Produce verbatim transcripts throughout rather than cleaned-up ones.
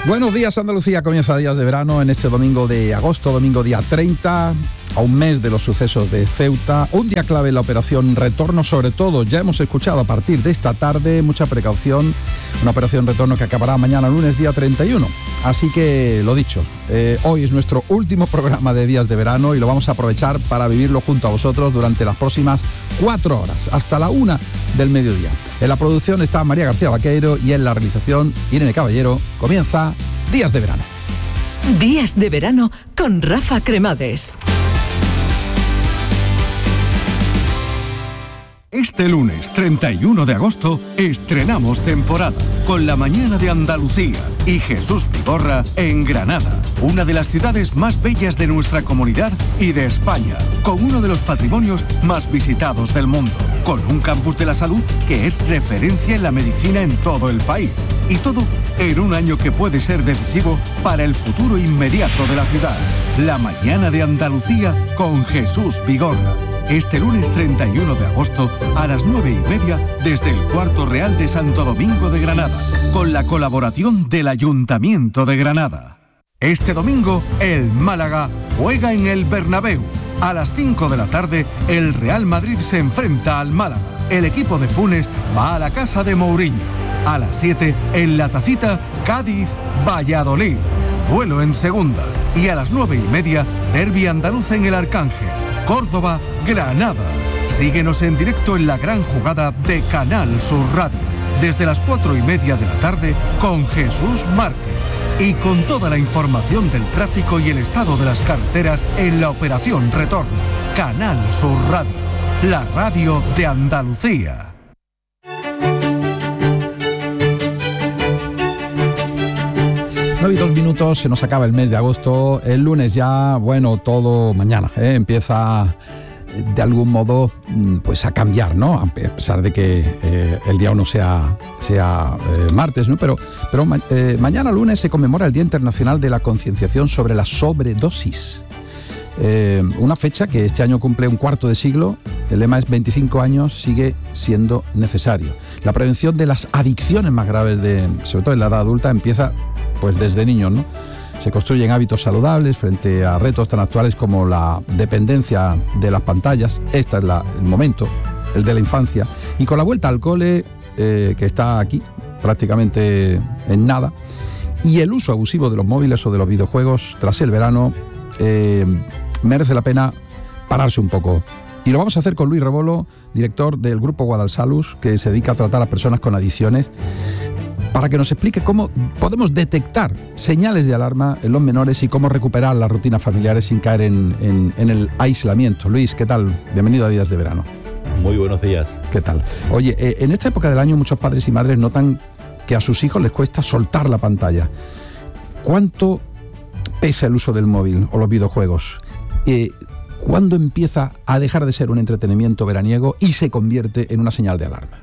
Buenos días, Andalucía. Comienza Días de Verano en este domingo de agosto, domingo día treinta, a un mes de los sucesos de Ceuta. Un día clave en la operación Retorno, sobre todo, ya hemos escuchado a partir de esta tarde, mucha precaución, una operación Retorno que acabará mañana lunes día treinta y uno. Así que, lo dicho, eh, hoy es nuestro último programa de Días de Verano y lo vamos a aprovechar para vivirlo junto a vosotros durante las próximas cuatro horas, hasta la una del mediodía. En la producción está María García Vaqueiro y en la realización Irene Caballero. Comienza Días de Verano. Días de Verano con Rafa Cremades. Este lunes treinta y uno de agosto estrenamos temporada con La Mañana de Andalucía y Jesús Vigorra en Granada, una de las ciudades más bellas de nuestra comunidad y de España, con uno de los patrimonios más visitados del mundo, con un campus de la salud que es referencia en la medicina en todo el país. Y todo en un año que puede ser decisivo para el futuro inmediato de la ciudad. La Mañana de Andalucía con Jesús Vigorra. Este lunes treinta y uno de agosto a las nueve y media desde el Cuarto Real de Santo Domingo de Granada, con la colaboración del Ayuntamiento de Granada. Este domingo el Málaga juega en el Bernabéu. A las cinco de la tarde el Real Madrid se enfrenta al Málaga. El equipo de Funes va a la casa de Mourinho. A las siete en La Tacita, Cádiz-Valladolid. Duelo en segunda. Y a las nueve y media, derbi andaluz en el Arcángel. Córdoba, Granada. Síguenos en directo en la gran jugada de Canal Sur Radio, desde las cuatro y media de la tarde con Jesús Márquez. Y con toda la información del tráfico y el estado de las carreteras en la operación Retorno. Canal Sur Radio, la radio de Andalucía. nueve y dos minutos, se nos acaba el mes de agosto. El lunes ya, bueno, todo mañana, ¿eh? Empieza de algún modo pues a cambiar, ¿no? A pesar de que eh, el día uno sea, sea eh, martes, ¿no? Pero, pero eh, mañana lunes se conmemora el Día Internacional de la Concienciación sobre la Sobredosis. Eh, una fecha que este año cumple un cuarto de siglo. El lema es veinticinco años, sigue siendo necesario. La prevención de las adicciones más graves, de, sobre todo en la edad adulta, empieza pues desde niños, ¿no? Se construyen hábitos saludables frente a retos tan actuales como la dependencia de las pantallas. Este es la, el momento, el de la infancia. Y con la vuelta al cole, eh, que está aquí prácticamente en nada, y el uso abusivo de los móviles o de los videojuegos tras el verano, eh, merece la pena pararse un poco. Y lo vamos a hacer con Luis Rebolo, director del Grupo Guadalsalus, que se dedica a tratar a personas con adicciones, para que nos explique cómo podemos detectar señales de alarma en los menores y cómo recuperar las rutinas familiares sin caer en, en, en el aislamiento. Luis, ¿qué tal? Bienvenido a Días de Verano. Muy buenos días. ¿Qué tal? Oye, eh, en esta época del año muchos padres y madres notan que a sus hijos les cuesta soltar la pantalla. ¿Cuánto pesa el uso del móvil o los videojuegos? Eh, ¿Cuándo empieza a dejar de ser un entretenimiento veraniego y se convierte en una señal de alarma?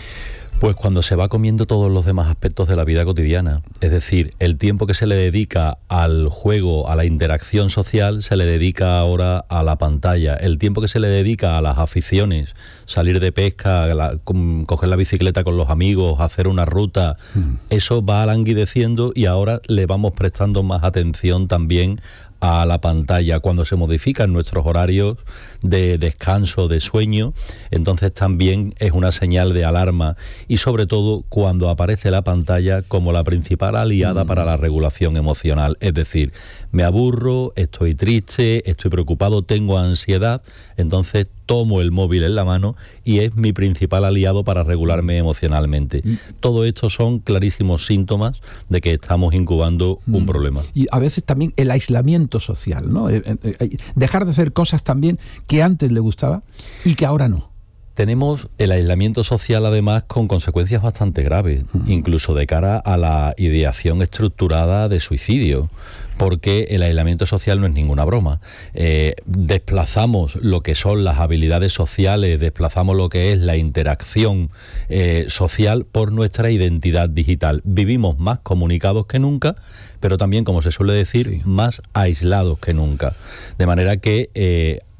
Pues cuando se va comiendo todos los demás aspectos de la vida cotidiana. Es decir, el tiempo que se le dedica al juego, a la interacción social, se le dedica ahora a la pantalla. El tiempo que se le dedica a las aficiones, salir de pesca, la, con, coger la bicicleta con los amigos, hacer una ruta, mm. eso va languideciendo y ahora le vamos prestando más atención también a la pantalla. Cuando se modifican nuestros horarios de descanso, de sueño, entonces también es una señal de alarma, y sobre todo cuando aparece la pantalla como la principal aliada mm. para la regulación emocional. Es decir, me aburro, estoy triste, estoy preocupado, tengo ansiedad, entonces tomo el móvil en la mano y es mi principal aliado para regularme emocionalmente. Mm. Todo esto son clarísimos síntomas de que estamos incubando mm. un problema. Y a veces también el aislamiento social, ¿no? Eh, eh, dejar de hacer cosas también que antes le gustaba y que ahora no. Tenemos el aislamiento social además con consecuencias bastante graves, uh-huh. incluso de cara a la ideación estructurada de suicidio, porque el aislamiento social no es ninguna broma. Eh, desplazamos lo que son las habilidades sociales, desplazamos lo que es la interacción eh, social por nuestra identidad digital. Vivimos más comunicados que nunca, pero también, como se suele decir, sí. más aislados que nunca. De manera que... Eh,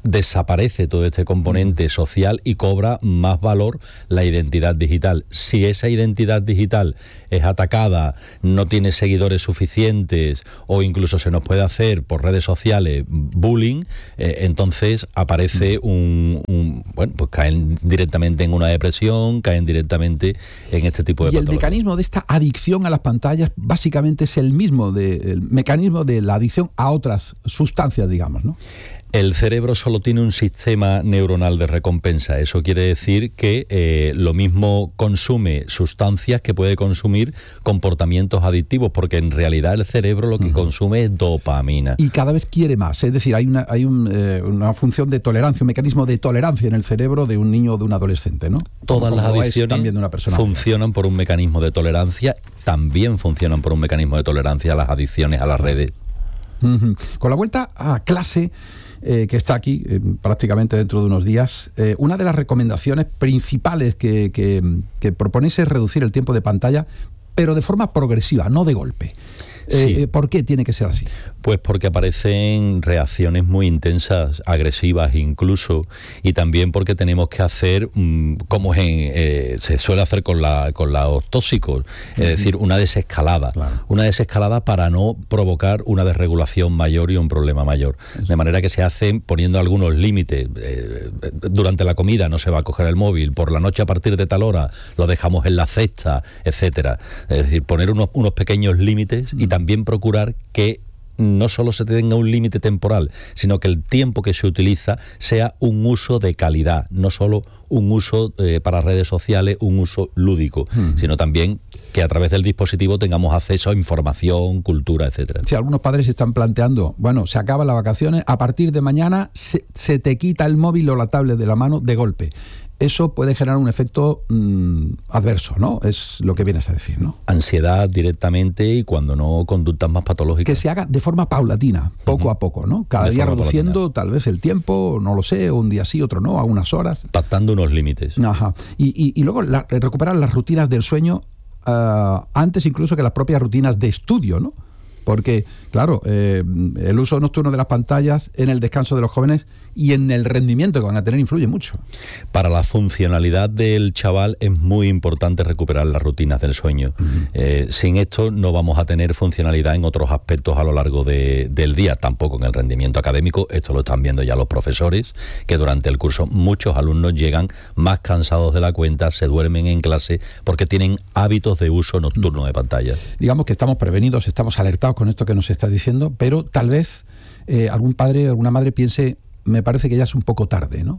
desaparece todo este componente social y cobra más valor la identidad digital. Si esa identidad digital es atacada, no tiene seguidores suficientes o incluso se nos puede hacer por redes sociales bullying, eh, entonces aparece un, un... Bueno, pues caen directamente en una depresión, caen directamente en este tipo de patologías. Y el mecanismo de esta adicción a las pantallas básicamente es el mismo, de, el mecanismo de la adicción a otras sustancias, digamos, ¿no? El cerebro solo tiene un sistema neuronal de recompensa. Eso quiere decir que eh, lo mismo consume sustancias que puede consumir comportamientos adictivos, porque en realidad el cerebro lo que uh-huh. consume es dopamina. Y cada vez quiere más. Es decir, hay una, hay un, eh, una función de tolerancia, un mecanismo de tolerancia en el cerebro de un niño o de un adolescente, ¿no? Todas como, las como adicciones también de una persona funcionan por un mecanismo de tolerancia, también funcionan por un mecanismo de tolerancia las adicciones a las redes. Uh-huh. Con la vuelta a clase, Eh, que está aquí eh, prácticamente dentro de unos días, eh, una de las recomendaciones principales que, que, que proponéis es reducir el tiempo de pantalla, pero de forma progresiva, no de golpe. Sí. Eh, ¿Por qué tiene que ser así? Pues porque aparecen reacciones muy intensas, agresivas incluso, y también porque tenemos que hacer, mmm, como en, eh, se suele hacer con, la, con los tóxicos, es uh-huh. decir, una desescalada. Claro. Una desescalada para no provocar una desregulación mayor y un problema mayor. Eso. De manera que se hacen poniendo algunos límites. Eh, durante la comida no se va a coger el móvil, por la noche a partir de tal hora lo dejamos en la cesta, etcétera. Es decir, poner unos, unos pequeños límites uh-huh. y también procurar que no solo se tenga un límite temporal, sino que el tiempo que se utiliza sea un uso de calidad, no solo un uso eh, para redes sociales, un uso lúdico, hmm. sino también que a través del dispositivo tengamos acceso a información, cultura, etcétera. Si algunos padres están planteando, bueno, se acaban las vacaciones, a partir de mañana se, se te quita el móvil o la tablet de la mano de golpe. Eso puede generar un efecto mmm, adverso, ¿no? Es lo que vienes a decir, ¿no? Ansiedad directamente y cuando no, conductas más patológicas. Que se haga de forma paulatina, poco uh-huh. a poco, ¿no? Cada de día reduciendo paulatina. Tal vez el tiempo, no lo sé, un día sí, otro no, a unas horas. Pactando unos límites. Ajá. Y, y, y luego la, recuperar las rutinas del sueño uh, antes incluso que las propias rutinas de estudio, ¿no? Porque, claro, eh, el uso nocturno de las pantallas en el descanso de los jóvenes y en el rendimiento que van a tener influye mucho. Para la funcionalidad del chaval es muy importante recuperar las rutinas del sueño. Uh-huh. Eh, sin esto no vamos a tener funcionalidad en otros aspectos a lo largo de, del día, tampoco en el rendimiento académico. Esto lo están viendo ya los profesores, que durante el curso muchos alumnos llegan más cansados de la cuenta, se duermen en clase porque tienen hábitos de uso nocturno uh-huh. de pantallas. Digamos que estamos prevenidos, estamos alertados con esto que nos está diciendo, pero tal vez eh, algún padre o alguna madre piense, me parece que ya es un poco tarde, ¿no?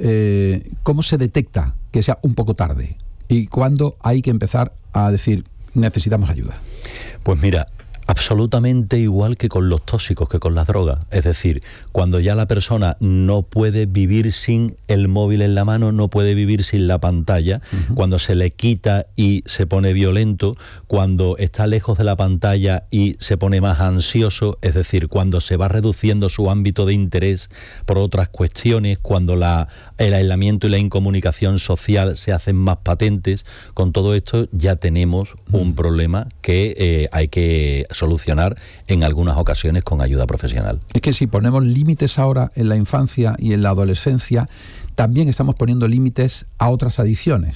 Eh, ¿Cómo se detecta que sea un poco tarde? ¿Y cuándo hay que empezar a decir, necesitamos ayuda? Pues mira, absolutamente igual que con los tóxicos, que con las drogas. Es decir, cuando ya la persona no puede vivir sin el móvil en la mano, no puede vivir sin la pantalla, uh-huh. cuando se le quita y se pone violento, cuando está lejos de la pantalla y se pone más ansioso, es decir, cuando se va reduciendo su ámbito de interés por otras cuestiones, cuando la, el aislamiento y la incomunicación social se hacen más patentes, con todo esto ya tenemos uh-huh. un problema que eh, hay que solucionar en algunas ocasiones con ayuda profesional. Es que si ponemos límites ahora en la infancia y en la adolescencia, también estamos poniendo límites a otras adicciones.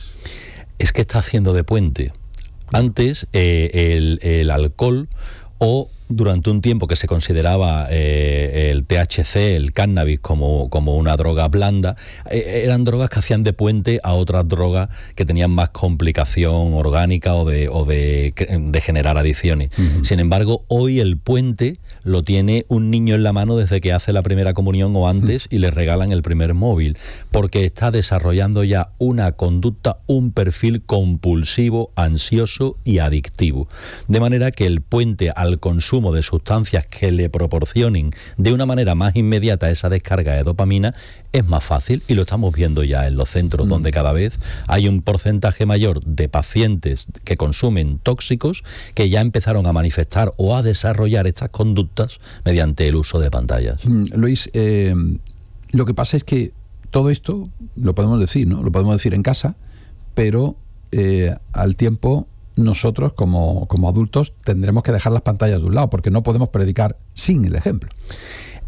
Es que está haciendo de puente. Antes eh, el, el alcohol o durante un tiempo que se consideraba eh, el T H C, el cannabis, como, como una droga blanda, eh, eran drogas que hacían de puente a otras drogas que tenían más complicación orgánica o de, o de, de generar adicciones. Uh-huh. Sin embargo, hoy el puente lo tiene un niño en la mano desde que hace la primera comunión o antes uh-huh. y le regalan el primer móvil, porque está desarrollando ya una conducta, un perfil compulsivo, ansioso y adictivo. De manera que el puente al consumo de sustancias que le proporcionen de una manera más inmediata esa descarga de dopamina es más fácil, y lo estamos viendo ya en los centros mm. donde cada vez hay un porcentaje mayor de pacientes que consumen tóxicos que ya empezaron a manifestar o a desarrollar estas conductas mediante el uso de pantallas. Mm, Luis, eh, lo que pasa es que todo esto lo podemos decir, ¿no? Lo podemos decir en casa, pero eh, al tiempo nosotros como, como adultos tendremos que dejar las pantallas de un lado, porque no podemos predicar sin el ejemplo.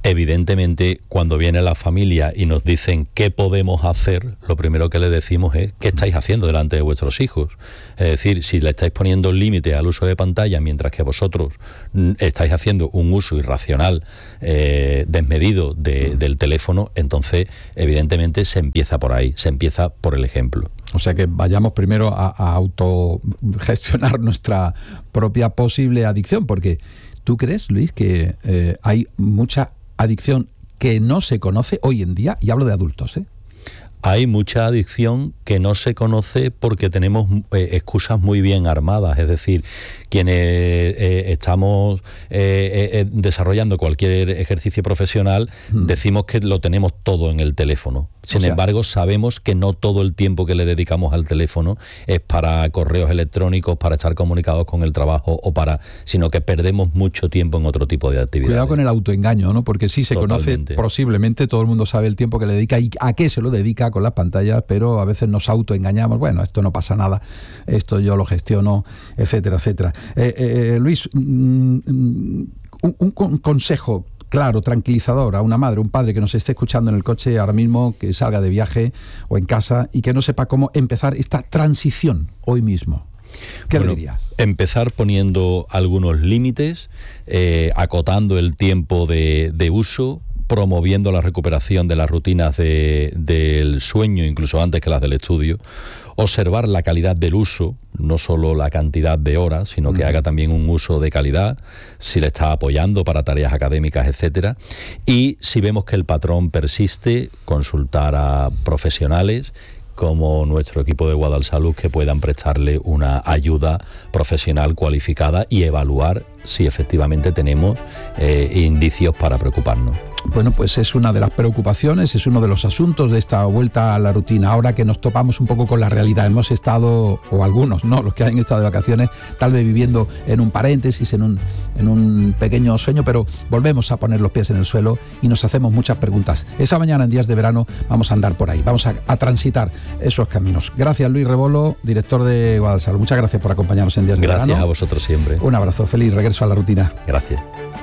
Evidentemente, cuando viene la familia y nos dicen qué podemos hacer, lo primero que le decimos es qué estáis haciendo delante de vuestros hijos. Es decir, si le estáis poniendo límite al uso de pantalla mientras que vosotros estáis haciendo un uso irracional, eh, desmedido de, del teléfono, entonces evidentemente se empieza por ahí, se empieza por el ejemplo. O sea que vayamos primero a, a autogestionar nuestra propia posible adicción, porque ¿tú crees, Luis, que eh, hay mucha adicción que no se conoce hoy en día? Y hablo de adultos, ¿eh? Hay mucha adicción que no se conoce porque tenemos eh, excusas muy bien armadas, es decir, quienes eh, estamos eh, eh, desarrollando cualquier ejercicio profesional, mm. decimos que lo tenemos todo en el teléfono. Sin o sea, embargo, sabemos que no todo el tiempo que le dedicamos al teléfono es para correos electrónicos, para estar comunicados con el trabajo o para, sino que perdemos mucho tiempo en otro tipo de actividades. Cuidado con el autoengaño, ¿no? Porque sí se Totalmente. conoce, posiblemente todo el mundo sabe el tiempo que le dedica y a qué se lo dedica con las pantallas, pero a veces nos autoengañamos. Bueno, esto no pasa nada, esto yo lo gestiono, etcétera, etcétera. Eh, eh, Luis, mm, un, un consejo claro, tranquilizador a una madre, un padre que nos esté escuchando en el coche ahora mismo, que salga de viaje o en casa y que no sepa cómo empezar esta transición hoy mismo. ¿Qué bueno, le diría? Empezar poniendo algunos límites, eh, acotando el tiempo de, de uso, promoviendo la recuperación de las rutinas de, del sueño, incluso antes que las del estudio, observar la calidad del uso, no solo la cantidad de horas, sino que mm. haga también un uso de calidad, si le está apoyando para tareas académicas, etcétera. Y si vemos que el patrón persiste, consultar a profesionales como nuestro equipo de Guadalsalud que puedan prestarle una ayuda profesional cualificada y evaluar si efectivamente tenemos eh, indicios para preocuparnos. Bueno, pues es una de las preocupaciones, es uno de los asuntos de esta vuelta a la rutina. Ahora que nos topamos un poco con la realidad, hemos estado, o algunos, ¿no?, los que han estado de vacaciones, tal vez viviendo en un paréntesis, en un, en un pequeño sueño, pero volvemos a poner los pies en el suelo y nos hacemos muchas preguntas. Esa mañana, en Días de Verano, vamos a andar por ahí, vamos a, a transitar esos caminos. Gracias, Luis Rebolo, director de Guadalsalud. Muchas gracias por acompañarnos en Días de Verano. Gracias a vosotros siempre. Un abrazo, feliz regreso a la rutina. Gracias.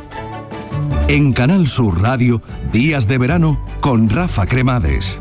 En Canal Sur Radio, Días de Verano con Rafa Cremades.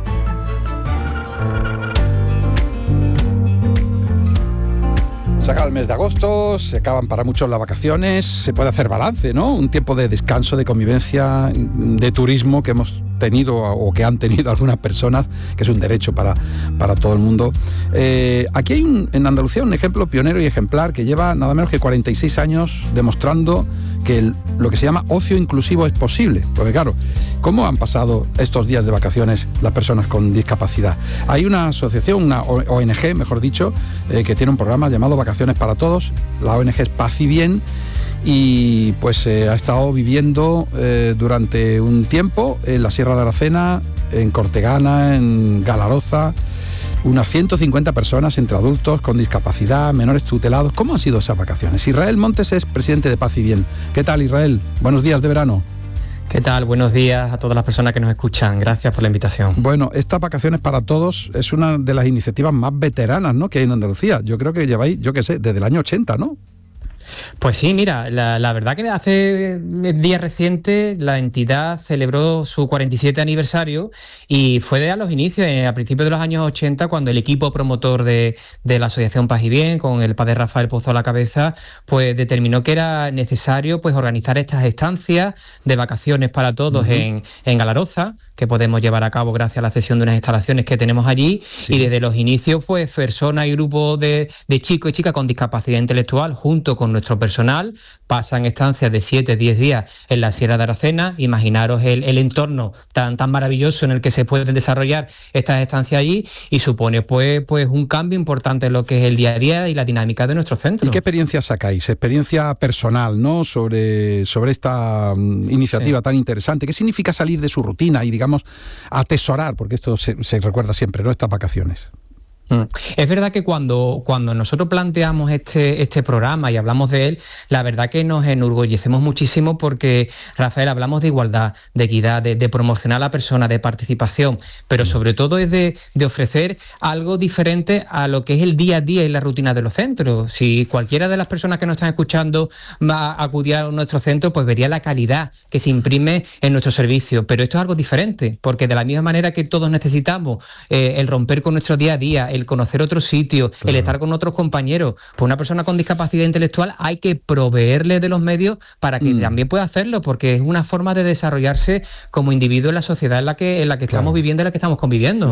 Se acaba el mes de agosto, se acaban para muchos las vacaciones, se puede hacer balance, ¿no? Un tiempo de descanso, de convivencia, de turismo que hemos tenido o que han tenido algunas personas, que es un derecho para, para todo el mundo. Eh, aquí hay un, en Andalucía un ejemplo pionero y ejemplar que lleva nada menos que cuarenta y seis años demostrando que el, lo que se llama ocio inclusivo es posible. Porque claro, ¿cómo han pasado estos días de vacaciones las personas con discapacidad? Hay una asociación, una O N G, mejor dicho, eh, que tiene un programa llamado Vacaciones para Todos. La O N G es Paz y Bien, y pues eh, ha estado viviendo eh, durante un tiempo en la Sierra de Aracena, en Cortegana, en Galaroza, unas ciento cincuenta personas entre adultos con discapacidad, menores tutelados. ¿Cómo han sido esas vacaciones? Israel Montes es presidente de Paz y Bien. ¿Qué tal, Israel? Buenos días de verano. ¿Qué tal? Buenos días a todas las personas que nos escuchan. Gracias por la invitación. Bueno, estas Vacaciones para Todos es una de las iniciativas más veteranas, ¿no?, que hay en Andalucía. Yo creo que lleváis, yo qué sé, desde el año ochenta, ¿no? Pues sí, mira, la, la verdad que hace días recientes la entidad celebró su cuarenta y siete aniversario y fue de a los inicios, a principios de los años ochenta, cuando el equipo promotor de, de la Asociación Paz y Bien, con el padre Rafael Pozo a la cabeza, pues determinó que era necesario pues organizar estas estancias de vacaciones para todos uh-huh. en, en Galaroza, que podemos llevar a cabo gracias a la cesión de unas instalaciones que tenemos allí, sí. Y desde los inicios pues personas y grupos de, de chicos y chicas con discapacidad intelectual junto con nuestro personal pasan estancias de siete a diez días en la Sierra de Aracena. Imaginaros el, el entorno tan, tan maravilloso en el que se pueden desarrollar estas estancias allí, y supone pues, pues un cambio importante en lo que es el día a día y la dinámica de nuestro centro. ¿Y qué experiencia sacáis? Experiencia personal, ¿no?, sobre, sobre esta um, iniciativa sí. tan interesante. ¿Qué significa salir de su rutina y, digamos, atesorar, porque esto se, se recuerda siempre, ¿no?, estas vacaciones? Es verdad que cuando, cuando nosotros planteamos este, este programa y hablamos de él, la verdad que nos enorgullecemos muchísimo porque, Rafael, hablamos de igualdad, de equidad, de, de promocionar a la persona, de participación, pero sobre todo es de, de ofrecer algo diferente a lo que es el día a día y la rutina de los centros. Si cualquiera de las personas que nos están escuchando va a acudir a nuestro centro, pues vería la calidad que se imprime en nuestro servicio, pero esto es algo diferente, porque de la misma manera que todos necesitamos eh, el romper con nuestro día a día, el conocer otros sitios, claro, el estar con otros compañeros, pues una persona con discapacidad intelectual hay que proveerle de los medios para que mm. también pueda hacerlo, porque es una forma de desarrollarse como individuo en la sociedad en la que, en la que claro. estamos viviendo, en la que estamos conviviendo.